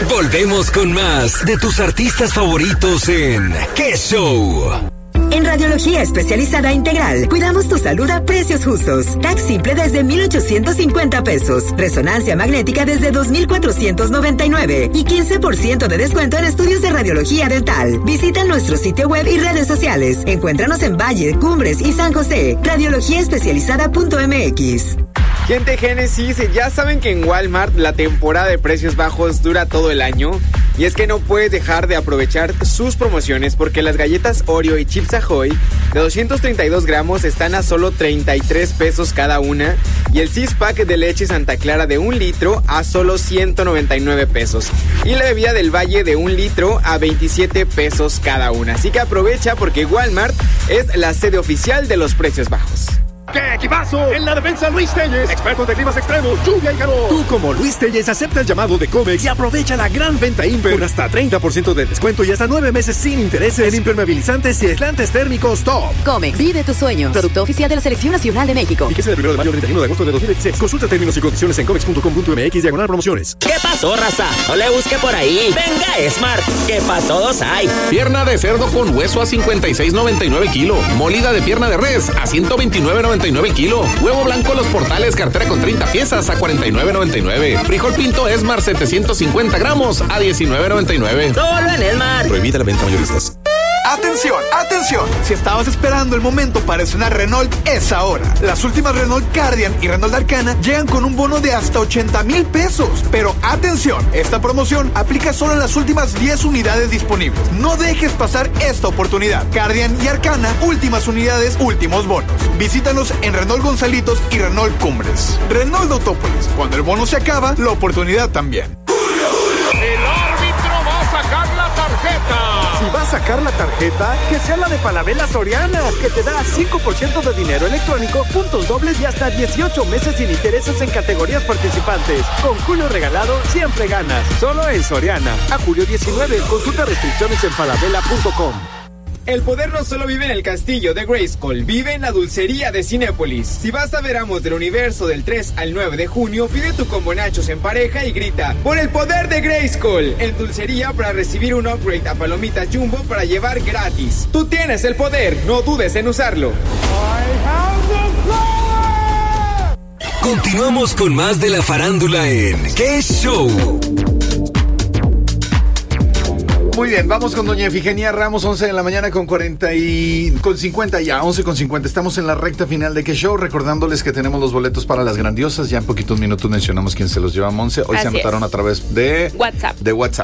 Volvemos con más de tus artistas favoritos en ¡Qué Show! En Radiología Especializada Integral, cuidamos tu salud a precios justos. TAC simple desde 1,850 pesos. Resonancia magnética desde 2,499. Y 15% de descuento en estudios de radiología dental. Visita nuestro sitio web y redes sociales. Encuéntranos en Valle, Cumbres y San José. Radiologíaespecializada.mx. Gente Génesis, ya saben que en Walmart la temporada de precios bajos dura todo el año. Y es que no puedes dejar de aprovechar sus promociones porque las galletas Oreo y Chips Ahoy de 232 gramos están a solo 33 pesos cada una. Y el 6-pack de leche Santa Clara de 1 litro a solo 199 pesos. Y la bebida del Valle de 1 litro a 27 pesos cada una. Así que aprovecha porque Walmart es la sede oficial de los precios bajos. ¡Qué equipazo! En la defensa Luis Telles, expertos de climas extremos, lluvia y calor. Tú como Luis Telles acepta el llamado de Comex y aprovecha la gran venta Imper con hasta 30% de descuento y hasta 9 meses sin intereses en impermeabilizantes y aislantes térmicos top. Comex, vive tus sueños. Producto oficial de la Selección Nacional de México. Fíjese del 1 de mayo al 31 de agosto de 2016. Consulta términos y condiciones en comex.com.mx/promociones. ¿Qué pasó, raza? No le busque por ahí. Venga, Smart, que pa' todos hay. Pierna de cerdo con hueso a 56.99 kilo. Molida de pierna de res a 129.99 kilo. Huevo blanco Los Portales, cartera con 30 piezas a 49.99. Frijol pinto Esmar 750 gramos a 19.99. Solo en Esmar. Prohibida la venta mayoristas. ¡Atención! ¡Atención! Si estabas esperando el momento para estrenar Renault, es ahora. Las últimas Renault Cardian y Renault Arcana llegan con un bono de hasta 80,000 pesos. Pero atención, esta promoción aplica solo en las últimas 10 unidades disponibles. No dejes pasar esta oportunidad. Cardian y Arcana, últimas unidades, últimos bonos. Visítanos en Renault Gonzalitos y Renault Cumbres. Renault Autópolis, cuando el bono se acaba, la oportunidad también. El árbitro va a sacar la tarjeta. Si va a sacar la tarjeta, que sea la de Falabella Soriana, que te da 5% de dinero electrónico, puntos dobles y hasta 18 meses sin intereses en categorías participantes. Con Julio regalado, siempre ganas. Solo en Soriana. A julio 19, consulta restricciones en falabella.com. El poder no solo vive en el castillo de Grayskull, vive en la dulcería de Cinépolis. Si vas a ver Amos del Universo del 3 al 9 de junio, pide tu combo nachos en pareja y grita ¡por el poder de Grayskull! En dulcería para recibir un upgrade a palomitas Jumbo para llevar gratis. Tú tienes el poder, no dudes en usarlo. Continuamos con más de la farándula en ¡Qué Show! Muy bien, vamos con doña Efigenia Ramos, 11 de la mañana con 50 ya, 11:50. Estamos en la recta final de ¡Qué Show! Recordándoles que tenemos los boletos para las grandiosas. Ya en poquitos minutos mencionamos quién se los lleva, Monse. Hoy se anotaron a través de WhatsApp.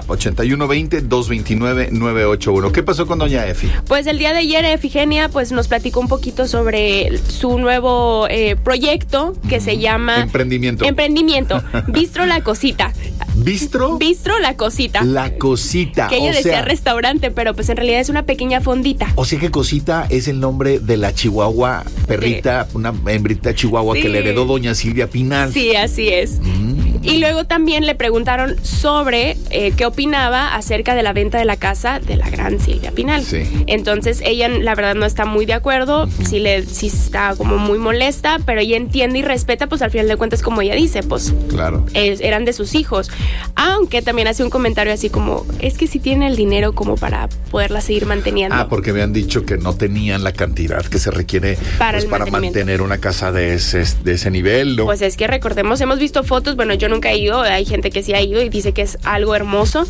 8120-229-981. ¿Qué pasó con doña Efi? Pues el día de ayer Efigenia pues nos platicó un poquito sobre su nuevo proyecto que se llama... Emprendimiento. Bistro La Cosita. ¿Bistro? Bistro La Cosita. La Cosita. Que ella decía restaurante, pero pues en realidad es una pequeña fondita. O sea que Cosita es el nombre de la chihuahua perrita, una hembrita chihuahua que le heredó doña Silvia Pinal. Sí, así es. Y luego también le preguntaron sobre qué opinaba acerca de la venta de la casa de la gran Silvia Pinal. Sí. Entonces ella la verdad no está muy de acuerdo, sí está como muy molesta, pero ella entiende y respeta, pues al final de cuentas, como ella dice, pues claro, eran de sus hijos. Aunque también hace un comentario así como, es que si tienen el dinero como para poderla seguir manteniendo. Ah, porque me han dicho que no tenían la cantidad que se requiere para mantener una casa de ese nivel, ¿no? Pues es que recordemos, hemos visto fotos, bueno, yo nunca he ido, hay gente que sí ha ido y dice que es algo hermoso.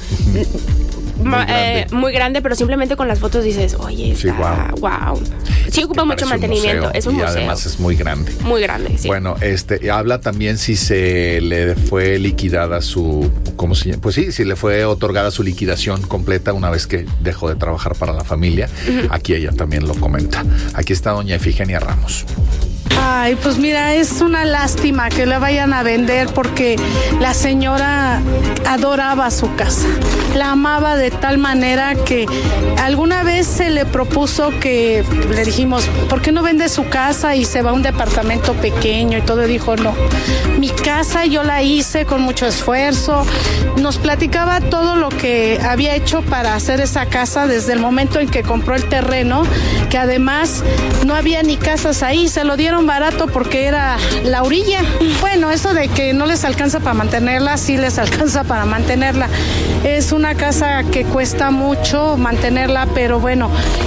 Muy grande, pero simplemente con las fotos dices, oye, está, wow. Sí ocupa mucho mantenimiento, es un museo. Y además es muy grande. Muy grande, sí. Bueno, habla también si se le fue liquidada su, ¿cómo se llama? Pues sí, si le fue otorgada su liquidación completa una vez que dejó de trabajar para la familia. Aquí ella también lo comenta. Aquí está doña Efigenia Ramos. Ay, pues mira, es una lástima que la vayan a vender porque la señora adoraba su casa, la amaba de tal manera que alguna vez se le propuso que le dijimos, ¿por qué no vende su casa y se va a un departamento pequeño? Y todo, dijo, no, mi casa yo la hice con mucho esfuerzo. Nos platicaba todo lo que había hecho para hacer esa casa desde el momento en que compró el terreno, que además no había ni casas ahí, se lo dieron barato barato porque era la orilla. Bueno, eso de que no les alcanza para mantenerla, sí les alcanza para mantenerla. Es una casa que cuesta mucho mantenerla, pero bueno,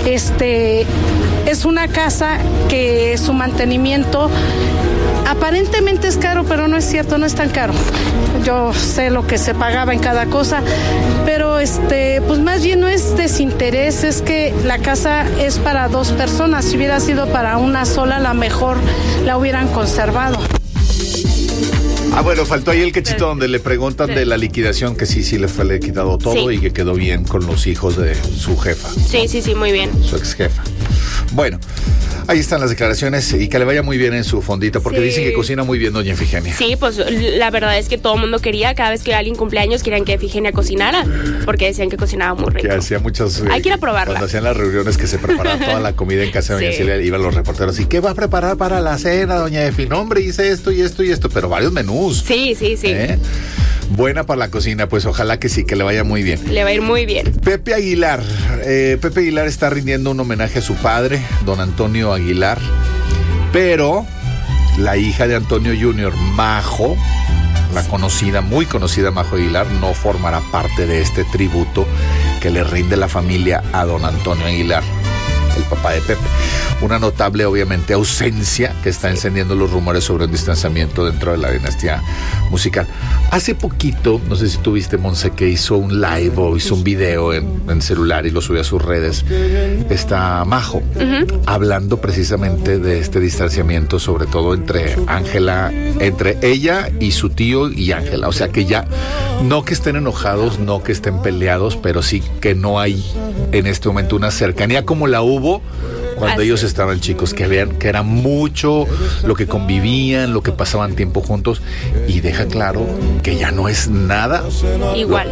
es una casa que su mantenimiento aparentemente es caro, pero no es cierto, no es tan caro. Yo sé lo que se pagaba en cada cosa, pero pues más bien no es desinterés, es que la casa es para 2 personas. Si hubiera sido para una sola, a lo mejor la hubieran conservado. Bueno, faltó ahí el cachito donde le preguntan de la liquidación, que sí le fue quitado todo y que quedó bien con los hijos de su jefa. Sí, muy bien. Su ex jefa. Bueno, ahí están las declaraciones y que le vaya muy bien en su fondita, porque dicen que cocina muy bien doña Efigenia. Sí, pues la verdad es que todo el mundo quería, cada vez que alguien cumpleaños, querían que Efigenia cocinara, porque decían que cocinaba muy rico. Que hacía muchas... Hay que ir a probarla. Cuando hacían las reuniones que se preparaba toda la comida en casa de doña Silvia, iban los reporteros, ¿y qué va a preparar para la cena, doña Efi? No, hombre, hice esto y esto y esto, pero varios menús. Sí. Buena para la cocina, pues ojalá que sí, que le vaya muy bien. Le va a ir muy bien. Pepe Aguilar. Pepe Aguilar está rindiendo un homenaje a su padre, don Antonio Aguilar, pero la hija de Antonio Jr., Majo, la muy conocida Majo Aguilar, no formará parte de este tributo que le rinde la familia a don Antonio Aguilar, el papá de Pepe. Una notable, obviamente, ausencia que está encendiendo los rumores sobre un distanciamiento dentro de la dinastía musical. Hace poquito, no sé si tú viste, Monse, que hizo un live o hizo un video en celular y lo subió a sus redes. Está Majo, hablando precisamente de este distanciamiento, sobre todo entre ella y su tío y Ángela. O sea, que ya, no que estén enojados, no que estén peleados, pero sí que no hay en este momento una cercanía como la hubo cuando ellos estaban chicos, que vean que era mucho lo que convivían, lo que pasaban tiempo juntos, y deja claro que ya no es nada igual.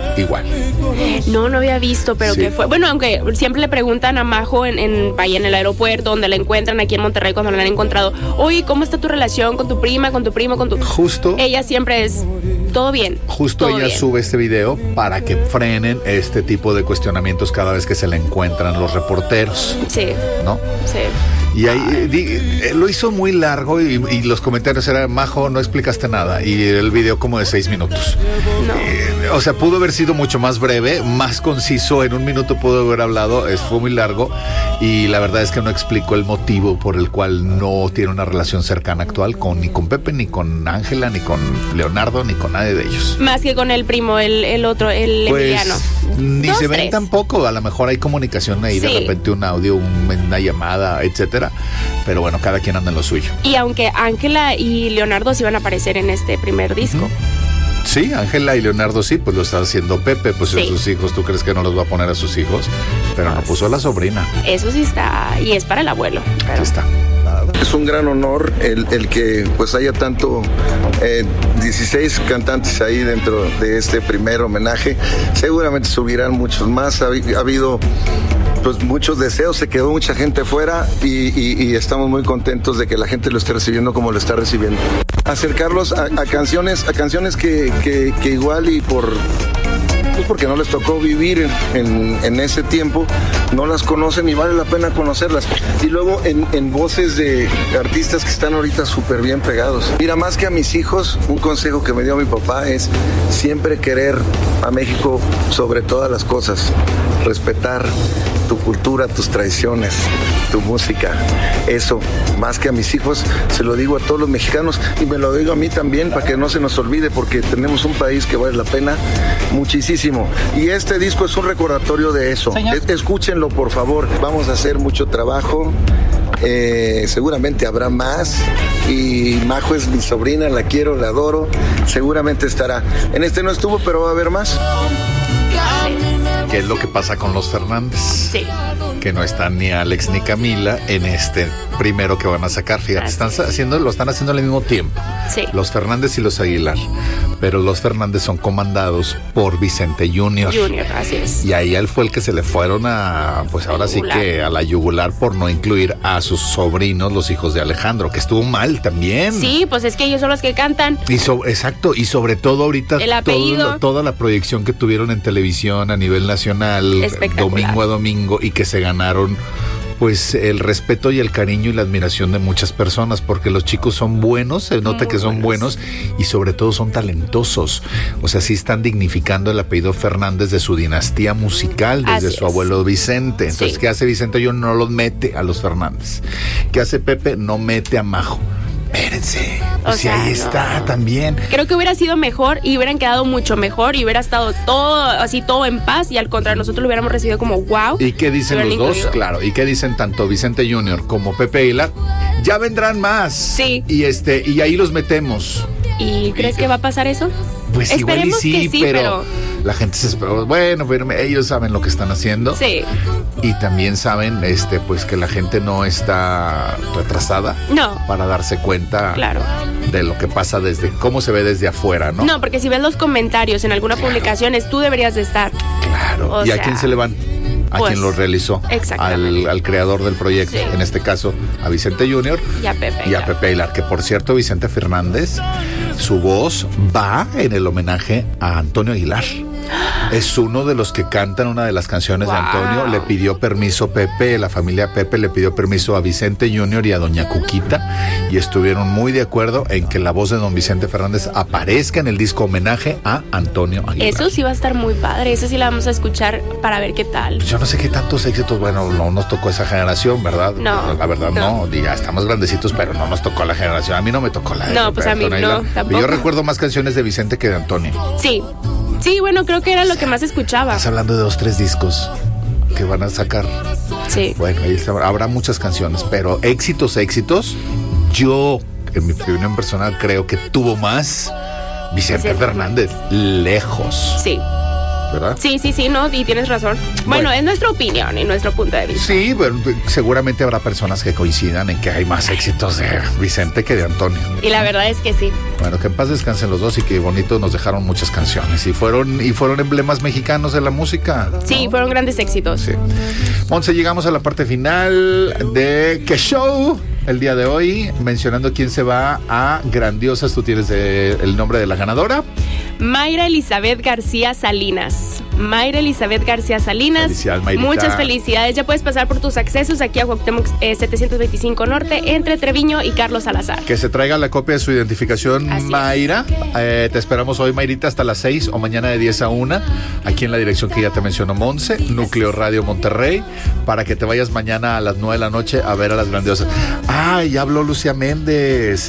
No había visto, pero que fue. Bueno, aunque siempre le preguntan a Majo en el aeropuerto, donde la encuentran aquí en Monterrey, cuando la han encontrado, oye, ¿cómo está tu relación con tu prima, con tu primo, con tu... Justo. Ella siempre es todo bien. Justo todo ella bien. Sube este video para que frenen este tipo de cuestionamientos cada vez que se le encuentran los reporteros. Sí. ¿No? Sí. Y ahí lo hizo muy largo y los comentarios eran, Majo, no explicaste nada. Y el video como de 6 minutos. No. O sea, pudo haber sido mucho más breve, más conciso. En 1 minuto pudo haber hablado. Fue muy largo. Y la verdad es que no explicó el motivo por el cual no tiene una relación cercana actual ni con Pepe, ni con Ángela, ni con Leonardo, ni con nadie de ellos. Más que con el primo, el otro, el pues, Emiliano. Ni se ven tampoco. A lo mejor hay comunicación ahí, de repente un audio, una llamada, etcétera. Pero bueno, cada quien anda en lo suyo. Y aunque Ángela y Leonardo sí van a aparecer en este primer disco. Sí, Ángela y Leonardo sí, pues lo está haciendo Pepe, pues sus hijos, ¿tú crees que no los va a poner a sus hijos? Pero no puso a la sobrina. Eso sí está, y es para el abuelo. Pero... Aquí está. Es un gran honor el que pues haya 16 cantantes ahí dentro de este primer homenaje. Seguramente subirán muchos más. Ha habido pues muchos deseos, se quedó mucha gente fuera y estamos muy contentos de que la gente lo esté recibiendo como lo está recibiendo. Acercarlos a canciones que igual y porque no les tocó vivir en ese tiempo, no las conocen y vale la pena conocerlas. Y luego en voces de artistas que están ahorita súper bien pegados. Mira, más que a mis hijos, un consejo que me dio mi papá es siempre querer a México sobre todas las cosas, respetar tu cultura, tus tradiciones, tu música. Eso, más que a mis hijos, se lo digo a todos los mexicanos y me lo digo a mí también para que no se nos olvide, porque tenemos un país que vale la pena muchísimo. Y este disco es un recordatorio de eso. Escúchenlo, por favor. Vamos a hacer mucho trabajo. Seguramente habrá más. Y Majo es mi sobrina, la quiero, la adoro. Seguramente estará. En este no estuvo, pero va a haber más. ¿Qué es lo que pasa con los Fernández? Sí. Que no están ni Alex ni Camila en este primero que van a sacar. Fíjate, lo están haciendo al mismo tiempo. Sí. Los Fernández y los Aguilar. Pero los Fernández son comandados por Vicente Junior. Así es. Y ahí él fue el que se le fueron pues ahora sí que a la yugular por no incluir a sus sobrinos, los hijos de Alejandro, que estuvo mal también. Sí, pues es que ellos son los que cantan. Exacto, y sobre todo ahorita el apellido. Toda la proyección que tuvieron en televisión a nivel nacional, domingo a domingo, y que se ganaron pues el respeto y el cariño y la admiración de muchas personas, porque los chicos son buenos, se nota que son buenos y sobre todo son talentosos. O sea, sí están dignificando el apellido Fernández de su dinastía musical desde su abuelo Vicente. Entonces, ¿qué hace Vicente? Yo no los mete a los Fernández. ¿Qué hace Pepe? No mete a Majo. Espérense, pues si ahí está también. Creo que hubiera sido mejor y hubieran quedado mucho mejor y hubiera estado todo en paz, y al contrario, nosotros lo hubiéramos recibido como wow. ¿Y qué dicen los dos? Claro, ¿y qué dicen tanto Vicente Junior como Pepe Aguilar? Ya vendrán más. Sí. Y ahí los metemos. ¿Y crees que va a pasar eso? Pues esperemos igual y sí, pero la gente se espera. Bueno, pero ellos saben lo que están haciendo. Sí. Y también saben pues que la gente no está retrasada. No. Para darse cuenta de lo que pasa cómo se ve desde afuera, ¿no? No, porque si ves los comentarios en alguna publicación, tú deberías de estar. Claro. ¿A quién se le van? A quien lo realizó, al creador del proyecto, en este caso a Vicente Junior y a Pepe Aguilar, que por cierto Vicente Fernández, su voz va en el homenaje a Antonio Aguilar. Es uno de los que cantan una de las canciones de Antonio. Le pidió permiso Pepe, la familia Pepe le pidió permiso a Vicente Junior y a doña Cuquita, y estuvieron muy de acuerdo en que la voz de don Vicente Fernández aparezca en el disco homenaje a Antonio Aguilar. Eso sí va a estar muy padre, eso sí la vamos a escuchar para ver qué tal. Pues yo no sé qué tantos éxitos, bueno, no nos tocó esa generación, ¿verdad? No. La verdad no, ya estamos grandecitos, pero no nos tocó la generación. A mí no me tocó la de No, pues a mí no, tampoco. Yo recuerdo más canciones de Vicente que de Antonio. Sí, bueno, creo que era lo que más escuchaba. Estás hablando de 2-3 discos que van a sacar. Sí. Bueno, ahí habrá muchas canciones, pero éxitos, yo, en mi opinión personal, creo que tuvo más Vicente Fernández, lejos. Sí. ¿Verdad? Sí, no, y tienes razón. Bueno, es nuestra opinión y nuestro punto de vista. Sí, bueno, seguramente habrá personas que coincidan en que hay más éxitos de Vicente que de Antonio. Y la verdad es que sí. Bueno, que en paz descansen los dos y que bonito nos dejaron muchas canciones y fueron emblemas mexicanos de la música, ¿no? Sí, fueron grandes éxitos. Sí. Monse, llegamos a la parte final de ¿Qué Show? El día de hoy, mencionando quién se va a Grandiosas. ¿Tú tienes el nombre de la ganadora? Mayra Elizabeth García Salinas. Muchas felicidades. Ya puedes pasar por tus accesos aquí a Cuauhtémoc 725 Norte, entre Treviño y Carlos Salazar. Que se traiga la copia de su identificación. Así Mayra. Te esperamos hoy, Mayrita, hasta las 6 o mañana de 10 a 1, aquí en la dirección que ya te mencionó Monse, Núcleo Radio Monterrey, para que te vayas mañana a las 9 de la noche a ver a las Grandiosas. Ya habló Lucía Méndez.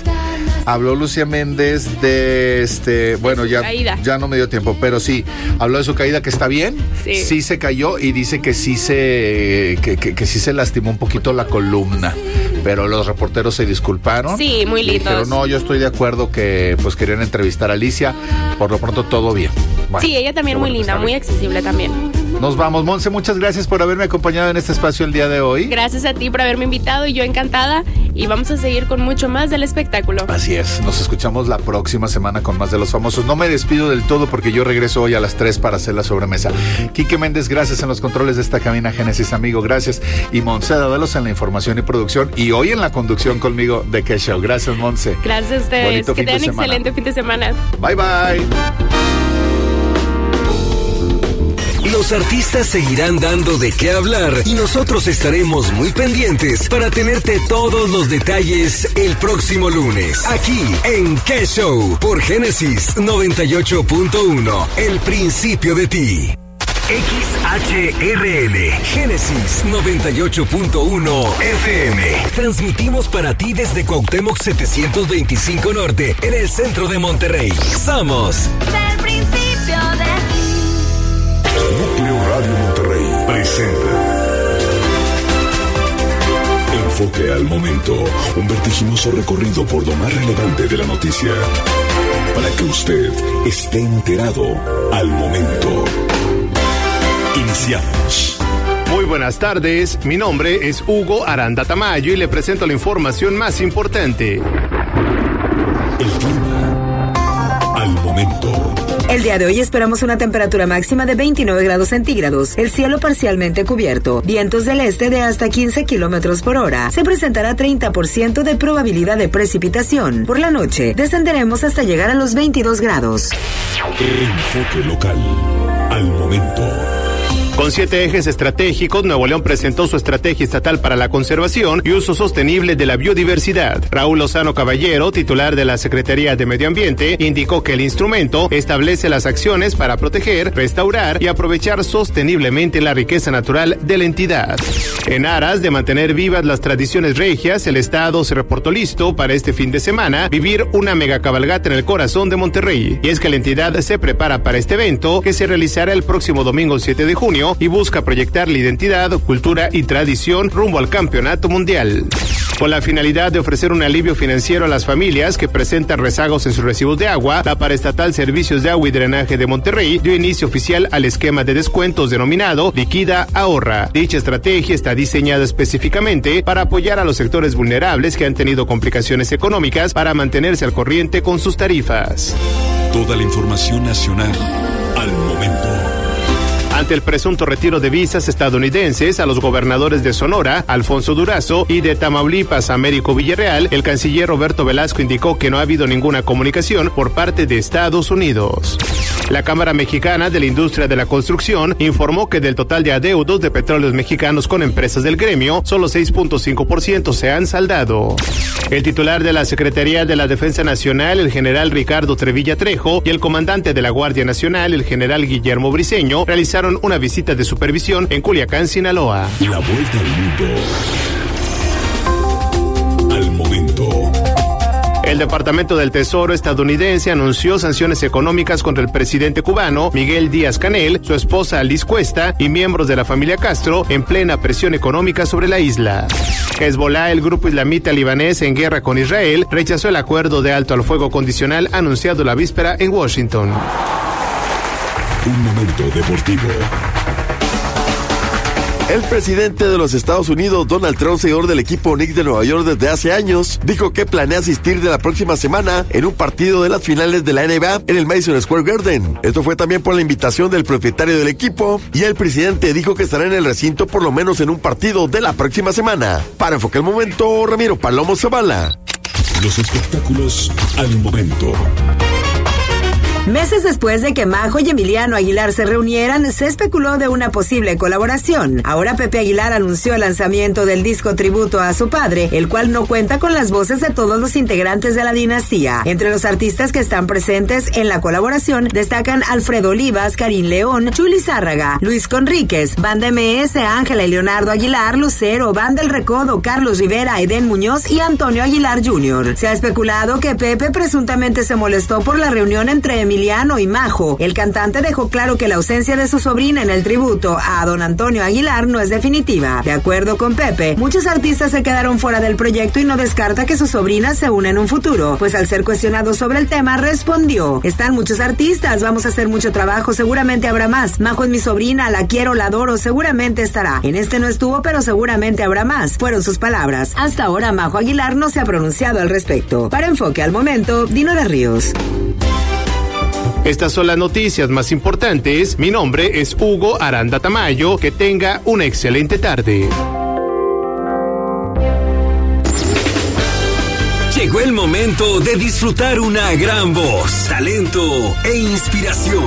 De bueno, ya no me dio tiempo, pero sí, habló de su caída, que está bien, sí se cayó y dice que sí se lastimó un poquito la columna, pero los reporteros se disculparon. Sí, muy lindos. Pero no, yo estoy de acuerdo que pues querían entrevistar a Alicia, por lo pronto todo bien. Bueno, sí, ella también muy linda, muy accesible también. Nos vamos, Monse, muchas gracias por haberme acompañado en este espacio el día de hoy. Gracias a ti por haberme invitado y yo encantada, y vamos a seguir con mucho más del espectáculo. Así es, nos escuchamos la próxima semana con más de Los Famosos. No me despido del todo porque yo regreso hoy a las 3 para hacer la sobremesa. Quique Méndez, gracias en los controles de esta cabina Génesis, amigo, gracias. Y Monse Dávalos en la información y producción, y hoy en la conducción conmigo de ¿Qué Show? Gracias, Monse. Gracias a ustedes, bonito que tengan excelente fin de semana. Bye, bye. Los artistas seguirán dando de qué hablar y nosotros estaremos muy pendientes para tenerte todos los detalles el próximo lunes, aquí en ¿Qué Show? Por Génesis 98.1, el principio de ti. XHRL, Génesis 98.1 FM. Transmitimos para ti desde Cuauhtémoc 725 Norte, en el centro de Monterrey. Somos del principio de ti. Núcleo Radio Monterrey presenta Enfoque al Momento, un vertiginoso recorrido por lo más relevante de la noticia, para que usted esté enterado al momento. Iniciamos. Muy buenas tardes, mi nombre es Hugo Aranda Tamayo y le presento la información más importante. El clima al momento. El día de hoy esperamos una temperatura máxima de 29 grados centígrados, el cielo parcialmente cubierto, vientos del este de hasta 15 kilómetros por hora. Se presentará 30% de probabilidad de precipitación. Por la noche, descenderemos hasta llegar a los 22 grados. Enfoque local al momento. Con 7 ejes estratégicos, Nuevo León presentó su estrategia estatal para la conservación y uso sostenible de la biodiversidad. Raúl Lozano Caballero, titular de la Secretaría de Medio Ambiente, indicó que el instrumento establece las acciones para proteger, restaurar y aprovechar sosteniblemente la riqueza natural de la entidad. En aras de mantener vivas las tradiciones regias, el Estado se reportó listo para este fin de semana vivir una mega cabalgata en el corazón de Monterrey. Y es que la entidad se prepara para este evento que se realizará el próximo domingo 7 de junio y busca proyectar la identidad, cultura y tradición rumbo al campeonato mundial. Con la finalidad de ofrecer un alivio financiero a las familias que presentan rezagos en sus recibos de agua, la Paraestatal Servicios de Agua y Drenaje de Monterrey dio inicio oficial al esquema de descuentos denominado Liquida Ahorra. Dicha estrategia está diseñada específicamente para apoyar a los sectores vulnerables que han tenido complicaciones económicas para mantenerse al corriente con sus tarifas. Toda la información nacional al momento. Ante el presunto retiro de visas estadounidenses a los gobernadores de Sonora, Alfonso Durazo, y de Tamaulipas, Américo Villarreal, el canciller Roberto Velasco indicó que no ha habido ninguna comunicación por parte de Estados Unidos. La Cámara Mexicana de la Industria de la Construcción informó que del total de adeudos de petróleos mexicanos con empresas del gremio, solo 6.5% se han saldado. El titular de la Secretaría de la Defensa Nacional, el general Ricardo Trevilla Trejo, y el comandante de la Guardia Nacional, el general Guillermo Briceño, realizaron una visita de supervisión en Culiacán, Sinaloa. La vuelta al mundo. Al momento. El Departamento del Tesoro estadounidense anunció sanciones económicas contra el presidente cubano Miguel Díaz-Canel, su esposa Liz Cuesta y miembros de la familia Castro en plena presión económica sobre la isla. Hezbollah, el grupo islamita libanés en guerra con Israel, rechazó el acuerdo de alto al fuego condicional anunciado la víspera en Washington. Un momento deportivo. El presidente de los Estados Unidos, Donald Trump, seguidor del equipo Knicks de Nueva York desde hace años, dijo que planea asistir de la próxima semana en un partido de las finales de la NBA en el Madison Square Garden. Esto fue también por la invitación del propietario del equipo, y el presidente dijo que estará en el recinto por lo menos en un partido de la próxima semana. Para Enfoque al Momento, Ramiro Palomo Zavala. Los espectáculos al momento. Meses después de que Majo y Emiliano Aguilar se reunieran, se especuló de una posible colaboración. Ahora Pepe Aguilar anunció el lanzamiento del disco tributo a su padre, el cual no cuenta con las voces de todos los integrantes de la dinastía. Entre los artistas que están presentes en la colaboración destacan Alfredo Olivas, Karim León, Chuli Zárraga, Luis Conríquez, Banda MS, Ángela y Leonardo Aguilar, Lucero, Banda El Recodo, Carlos Rivera, Eden Muñoz y Antonio Aguilar Jr. Se ha especulado que Pepe presuntamente se molestó por la reunión entre Emiliano y Majo. El cantante dejó claro que la ausencia de su sobrina en el tributo a don Antonio Aguilar no es definitiva. De acuerdo con Pepe, muchos artistas se quedaron fuera del proyecto y no descarta que su sobrina se una en un futuro, pues al ser cuestionado sobre el tema respondió: están muchos artistas, vamos a hacer mucho trabajo, seguramente habrá más. Majo es mi sobrina, la quiero, la adoro, seguramente estará. En este no estuvo, pero seguramente habrá más. Fueron sus palabras. Hasta ahora Majo Aguilar no se ha pronunciado al respecto. Para Enfoque al Momento, Dino de Ríos. Estas son las noticias más importantes. Mi nombre es Hugo Aranda Tamayo. Que tenga una excelente tarde. Llegó el momento de disfrutar una gran voz, talento e inspiración.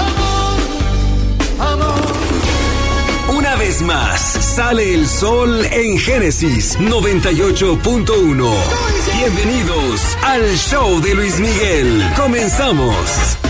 Una vez más, sale el sol en Génesis 98.1. Bienvenidos al show de Luis Miguel. Comenzamos.